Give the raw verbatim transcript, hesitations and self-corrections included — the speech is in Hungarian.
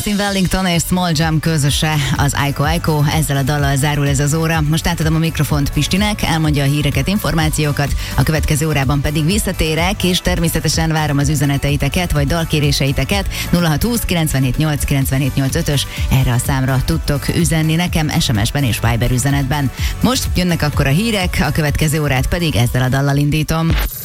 Tim Wellington és Small Jam közöse, az Aiko Aiko, ezzel a dallal zárul ez az óra. Most átadom a mikrofont Pistinek, elmondja a híreket, információkat, a következő órában pedig visszatérek, és természetesen várom az üzeneteiteket, vagy dalkéréseiteket. nulla hat húsz kilencvenhét nyolc kilencvenhét nyolcvanötös, erre a számra tudtok üzenni nekem es em es-ben és Viber üzenetben. Most jönnek akkor a hírek, a következő órát pedig ezzel a dallal indítom.